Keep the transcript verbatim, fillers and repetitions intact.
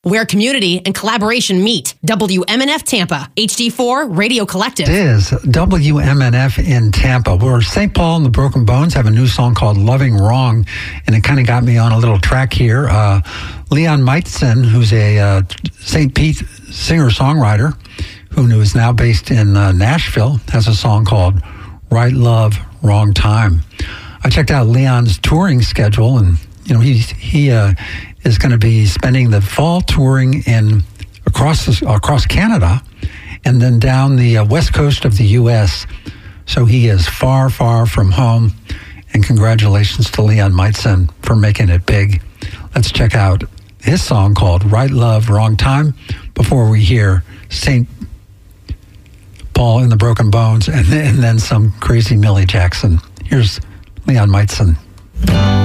where community and collaboration meet. W M N F Tampa, H D four Radio Collective. It is W M N F in Tampa. Where Saint Paul and the Broken Bones have a new song called Loving Wrong, and it kind of got me on a little track here. Uh, Leon Meitzen, who's a uh, Saint Pete singer-songwriter, who is now based in uh, Nashville, has a song called Right Love, Wrong Time. I checked out Leon's touring schedule, and you know he he uh, is going to be spending the fall touring in across the, across Canada, and then down the uh, west coast of the U S. So he is far, far from home. And congratulations to Leon Meitzen for making it big. Let's check out his song called Right Love, Wrong Time before we hear Saint Paul and the Broken Bones and, and then some crazy Millie Jackson. Here's Leon Meitzen.